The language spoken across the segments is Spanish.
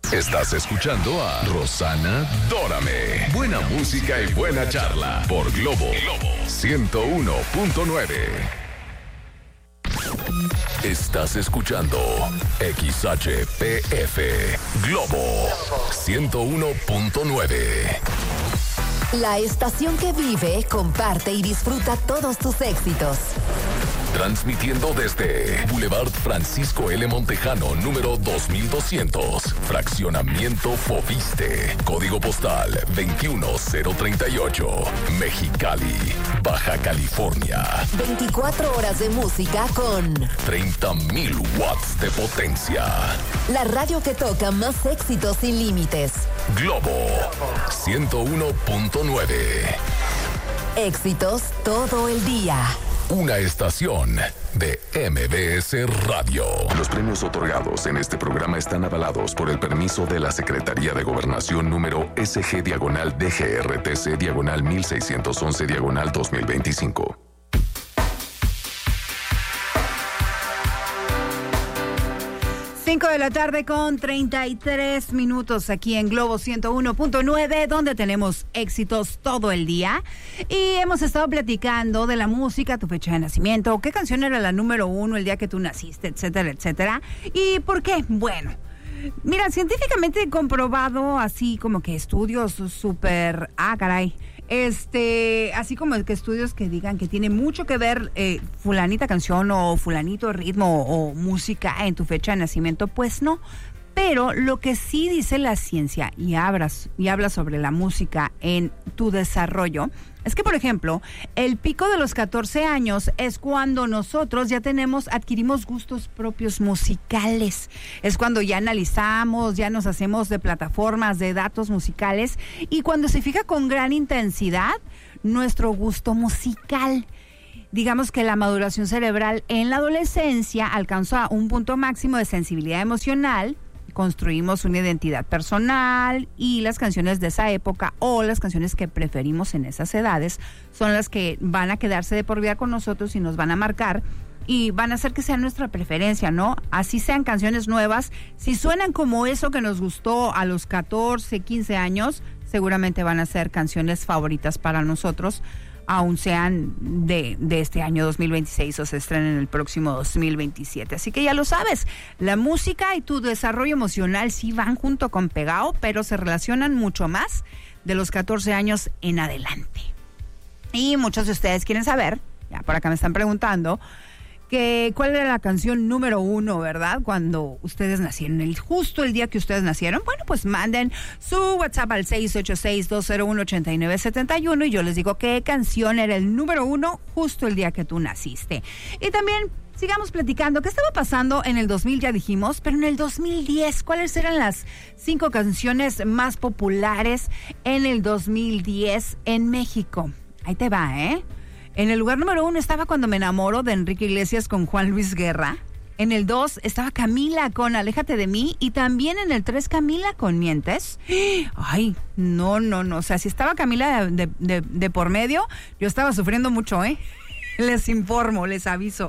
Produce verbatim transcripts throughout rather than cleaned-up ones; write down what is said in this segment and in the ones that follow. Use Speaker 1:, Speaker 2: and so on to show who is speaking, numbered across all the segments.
Speaker 1: Estás escuchando a Rosana Dórame. Buena música y buena charla por Globo ciento uno punto nueve. Estás escuchando X H P F Globo ciento uno punto nueve.
Speaker 2: La estación que vive, comparte y disfruta todos tus éxitos.
Speaker 1: Transmitiendo desde Boulevard Francisco L. Montejano, número dos mil doscientos, Fraccionamiento Foviste, Código Postal veintiuno cero treinta y ocho, Mexicali, Baja California.
Speaker 2: veinticuatro horas de música con
Speaker 1: treinta mil watts de potencia.
Speaker 2: La radio que toca más éxitos sin límites.
Speaker 1: Globo ciento uno punto nueve.
Speaker 2: Éxitos todo el día.
Speaker 1: Una estación de M B S Radio. Los premios otorgados en este programa están avalados por el permiso de la Secretaría de Gobernación número S G diagonal D G R T C diagonal mil seiscientos once diagonal dos mil veinticinco.
Speaker 3: cinco de la tarde con treinta y tres minutos aquí en Globo ciento uno punto nueve, donde tenemos éxitos todo el día. Y hemos estado platicando de la música, tu fecha de nacimiento, qué canción era la número uno el día que tú naciste, etcétera, etcétera. ¿Y por qué? Bueno, mira, científicamente comprobado, así como que estudios súper... Ah, caray. Este, así como que estudios que digan que tiene mucho que ver eh, fulanita canción o fulanito ritmo o, o música en tu fecha de nacimiento, pues no. Pero lo que sí dice la ciencia y hablas, y habla sobre la música en tu desarrollo es que, por ejemplo, el pico de los catorce años es cuando nosotros ya tenemos, adquirimos gustos propios musicales. Es cuando ya analizamos, ya nos hacemos de plataformas de datos musicales y cuando se fija con gran intensidad nuestro gusto musical. Digamos que la maduración cerebral en la adolescencia alcanza un punto máximo de sensibilidad emocional. Construimos una identidad personal y las canciones de esa época o las canciones que preferimos en esas edades son las que van a quedarse de por vida con nosotros y nos van a marcar y van a hacer que sea nuestra preferencia, ¿no? Así sean canciones nuevas, si suenan como eso que nos gustó a los catorce, quince años, seguramente van a ser canciones favoritas para nosotros, aún sean de, de este año dos mil veintiséis o se estrenen el próximo dos mil veintisiete. Así que ya lo sabes, la música y tu desarrollo emocional sí van junto con pegado, pero se relacionan mucho más de los catorce años en adelante. Y muchos de ustedes quieren saber, ya por acá me están preguntando, que cuál era la canción número uno, ¿verdad? Cuando ustedes nacieron, el, justo el día que ustedes nacieron. Bueno, pues manden su WhatsApp al seis ocho seis, dos cero uno, ocho nueve siete uno y yo les digo qué canción era el número uno justo el día que tú naciste. Y también sigamos platicando qué estaba pasando en el dos mil, ya dijimos, pero en el dos mil diez, ¿cuáles eran las cinco canciones más populares en el dos mil diez en México? Ahí te va, ¿eh? En el lugar número uno estaba Cuando me enamoro de Enrique Iglesias con Juan Luis Guerra. En el dos estaba Camila con Aléjate de mí. Y también en el tres Camila con Mientes. Ay, no, no, no. O sea, si estaba Camila de, de, de por medio, yo estaba sufriendo mucho, ¿eh? Les informo, les aviso.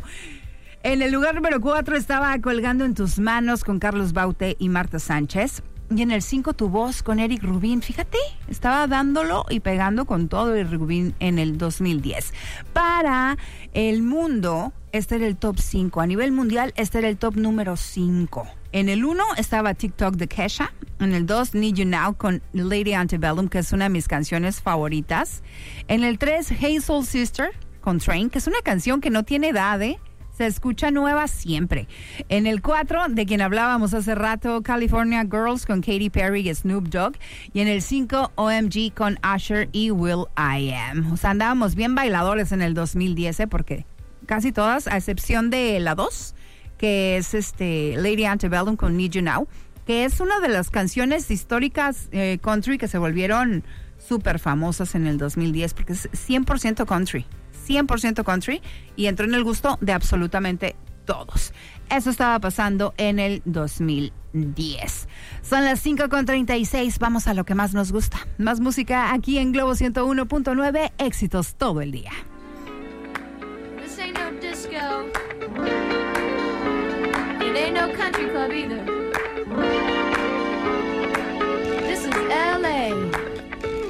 Speaker 3: En el lugar número cuatro estaba Colgando en tus manos con Carlos Baute y Marta Sánchez. Y en el cinco, Tu voz con Eric Rubín. Fíjate, estaba dándolo y pegando con todo Eric Rubín en el dos mil diez. Para el mundo, este era el top cinco. A nivel mundial, este era el top número cinco. En el uno estaba TikTok de Kesha. En el dos, Need You Now con Lady Antebellum, que es una de mis canciones favoritas. En el tres, Hey Soul Sister con Train, que es una canción que no tiene edad, ¿eh? Se escucha nueva siempre. En el cuatro, de quien hablábamos hace rato, California Girls con Katy Perry y Snoop Dogg. Y en el cinco, O M G con Usher y Will I Am. O sea, andábamos bien bailadores en el dos mil diez, ¿eh? Porque casi todas, a excepción de la dos, que es este Lady Antebellum con Need You Now, que es una de las canciones históricas eh, country que se volvieron súper famosas en el dos mil diez, porque es cien por ciento country. cien por ciento country y entró en el gusto de absolutamente todos. Eso estaba pasando en el dos mil diez. Son las cinco con treinta y seis. Vamos a lo que más nos gusta. Más música aquí en Globo ciento uno punto nueve. Éxitos todo el día.
Speaker 4: This ain't no disco. It ain't no country club either.